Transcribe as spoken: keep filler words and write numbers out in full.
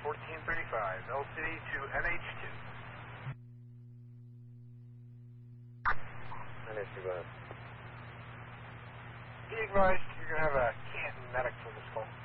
fourteen thirty-five, L City to N H two. N H two, go ahead. Be advised, you're going to have a Canton medic for this call.